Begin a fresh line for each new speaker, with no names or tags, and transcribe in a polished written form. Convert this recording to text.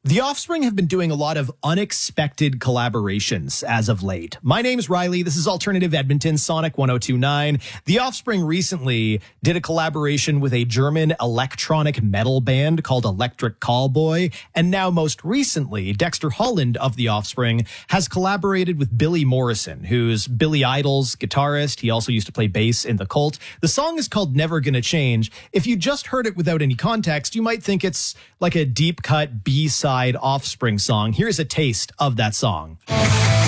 The Offspring have been doing a lot of unexpected collaborations as of late. My name's Riley. This is Alternative Edmonton, Sonic 102.9. The Offspring recently did a collaboration with a German electronic metal band called Electric Callboy. And now most recently, Dexter Holland of The Offspring has collaborated with Billy Morrison, who's Billy Idol's guitarist. He also used to play bass in The Cult. The song is called Never Gonna Change. If you just heard it without any context, you might think it's like a deep cut B-side Offspring song. Here's a taste of that song.